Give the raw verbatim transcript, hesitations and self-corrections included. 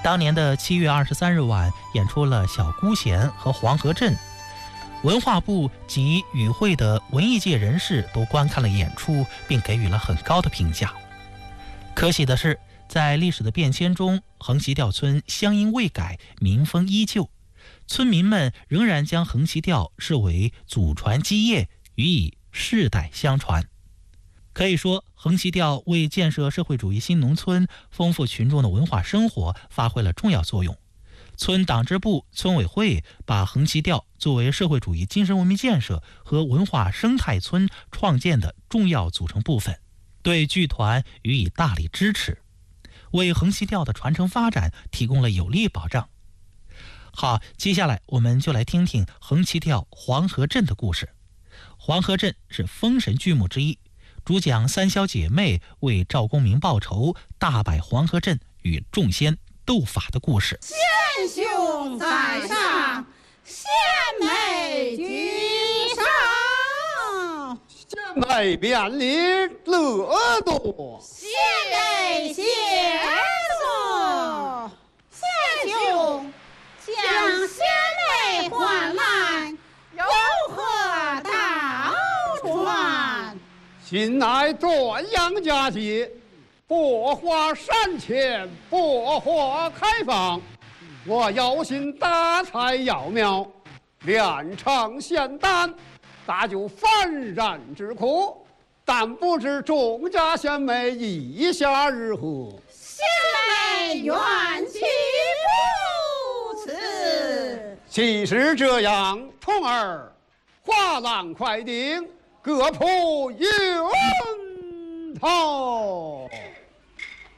当年的七月二十三日晚，演出了《小姑贤》和《黄河镇》。文化部及与会的文艺界人士都观看了演出，并给予了很高的评价。可喜的是，在历史的变迁中，横旗调村乡音未改，民风依旧，村民们仍然将横旗调视为祖传基业，予以世代相传。可以说，横旗调为建设社会主义新农村、丰富群众的文化生活发挥了重要作用。村党支部、村委会把横旗调作为社会主义精神文明建设和文化生态村创建的重要组成部分，对剧团予以大力支持，为横旗调的传承发展提供了有力保障。好，接下来我们就来听听横旗调《黄河镇》的故事。《黄河镇》是封神剧目之一，主讲三小姐妹为赵公明报仇，大摆黄河镇与众仙斗法的故事。 贤兄在上，贤妹居上。 贤妹便礼乐多。 贤妹谢座。贤兄将贤妹唤来，有何道传？ 近来转阳佳节，百花山前，百花开放。我有心大材要苗，练成仙丹，大就幡然之苦。但不知众家贤妹意下如何？ 贤妹愿其如此。 既是这样，童儿画廊快定，各铺云头。